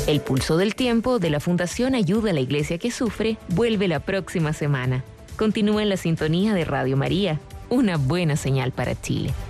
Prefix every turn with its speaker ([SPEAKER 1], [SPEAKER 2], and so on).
[SPEAKER 1] El Pulso del Tiempo de la Fundación Ayuda a la Iglesia que Sufre vuelve la próxima semana. Continúa en la sintonía de Radio María, una buena señal para Chile.